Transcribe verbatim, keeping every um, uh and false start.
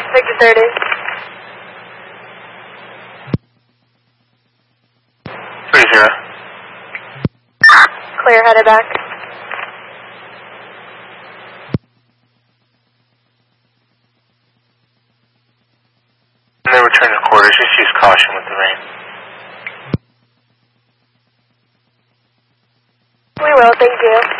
Victor thirty. three zero. Clear, headed back. And then return to quarters, just use caution with the rain. We will, thank you.